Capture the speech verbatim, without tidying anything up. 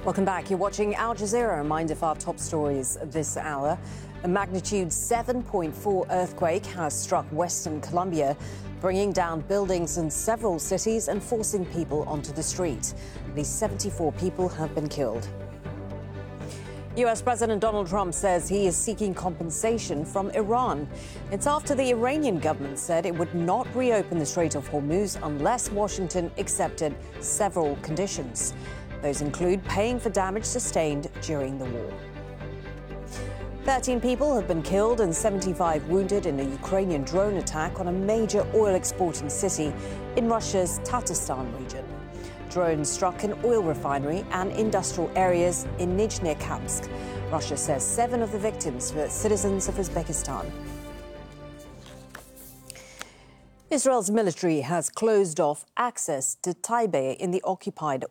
Welcome back. You're watching Al Jazeera. A reminder of our top stories this hour. A magnitude seven point four earthquake has struck Western Colombia, bringing down buildings in several cities and forcing people onto the street. At least seventy-four people have been killed. U S President Donald Trump says he is seeking compensation from Iran. It's after the Iranian government said it would not reopen the Strait of Hormuz unless Washington accepted several conditions. Those include paying for damage sustained during the war. thirteen people have been killed and seventy-five wounded in a Ukrainian drone attack on a major oil exporting city in Russia's Tatarstan region. Drones struck an oil refinery and industrial areas in Nizhny Kamsk. Russia says seven of the victims were citizens of Uzbekistan. Israel's military has closed off access to Taibe in the occupied